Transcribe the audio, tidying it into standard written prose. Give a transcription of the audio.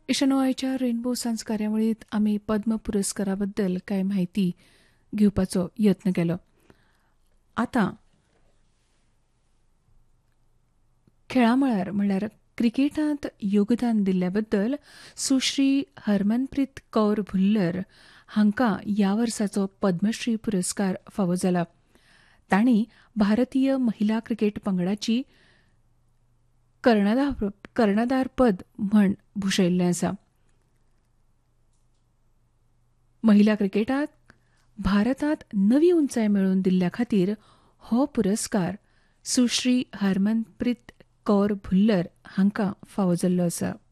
इशनो आयच्या रेनबो सांज कार्यावळींत आमी पद्म पुरस्कारा बद्दल कांय म्हायती घेवपाचो यत्न केलो. आतां खेळां मळार म्हणल्यार क्रिकेटांत योगदान दिल्ल्या बद्दल सुश्री हरमनप्रीत कौर भुल्लर हांकां ह्या वर्साचो पद्मश्री पुरस्कार फावो जाला. तांणी भारतीय महिला क्रिकेट पंगडाची कर्णधारपद म्हूण भुशयिल्लें आसा. महिला क्रिकेटांत भारतांत नवी उंचाय मेळोवन दिल्ल्या खातीर हो पुरस्कार सुश्री हरमनप्रीत कौर भुल्लर हांकां फावो जाल्लो आसा.